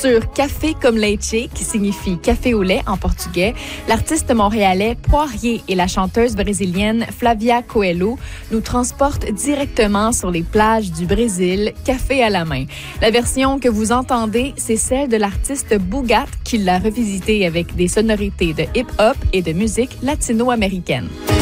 Sur Café comme Leite, qui signifie café au lait en portugais, l'artiste montréalais Poirier et la chanteuse brésilienne Flavia Coelho nous transportent directement sur les plages du Brésil, café à la main. La version que vous entendez, c'est celle de l'artiste Boogat qui l'a revisitée avec des sonorités de hip-hop et de musique latino-américaine.